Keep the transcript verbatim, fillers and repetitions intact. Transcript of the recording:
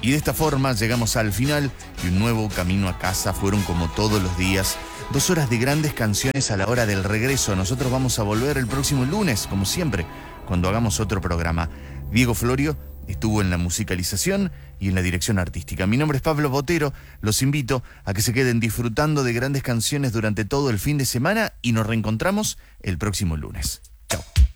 Y de esta forma llegamos al final y un nuevo camino a casa. Fueron como todos los días, dos horas de grandes canciones a la hora del regreso. Nosotros vamos a volver el próximo lunes, como siempre, cuando hagamos otro programa. Diego Florio estuvo en la musicalización y en la dirección artística. Mi nombre es Pablo Botero. Los invito a que se queden disfrutando de grandes canciones durante todo el fin de semana y nos reencontramos el próximo lunes. Chao.